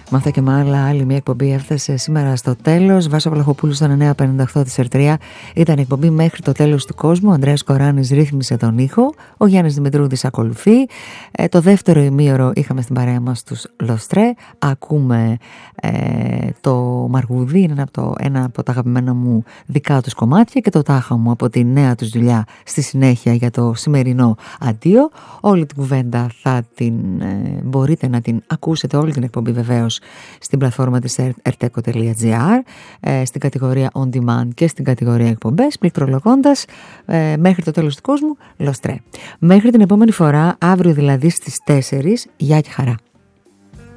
Με αυτά και με άλλα, άλλη μια εκπομπή έφτασε σήμερα στο τέλος. Βάσο Βλαχοπούλου στο 958 της ΕΡΤΡΙΑ. Ήταν η εκπομπή μέχρι το τέλος του κόσμου. Ο Ανδρέας Κοράνης ρύθμισε τον ήχο. Ο Γιάννης Δημητρούδης ακολουθεί. Το δεύτερο ημίωρο είχαμε στην παρέα μας τους Λοστρέ. Ακούμε το Μαργούδι, είναι ένα από τα αγαπημένα μου δικά τους κομμάτια, και το Τάχα μου από τη νέα τους δουλειά στη συνέχεια για το σημερινό αντίο. Όλη την κουβέντα θα την μπορείτε να την ακούσετε, όλη την εκπομπή βεβαίως, στην πλατφόρμα της erteco.gr, στην κατηγορία On Demand και στην κατηγορία εκπομπές, πληκτρολογώντας μέχρι το τέλος του κόσμου Λοστρέ. Μέχρι την επόμενη φορά, αύριο δηλαδή στις 4, γεια και χαρά.